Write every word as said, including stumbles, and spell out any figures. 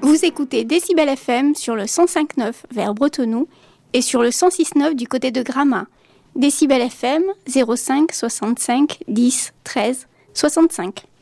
Vous écoutez Décibel F M sur le cent cinq virgule neuf vers Bretenoux et sur le cent six virgule neuf du côté de Gramat. Décibel F M zéro cinq soixante-cinq dix treize soixante-cinq.